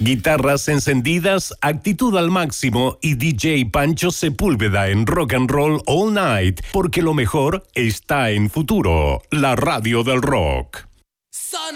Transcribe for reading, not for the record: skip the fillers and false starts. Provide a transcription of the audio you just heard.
Guitarras encendidas, actitud al máximo y DJ Pancho Sepúlveda en Rock and Roll All Night, porque lo mejor está en Futuro, la radio del rock.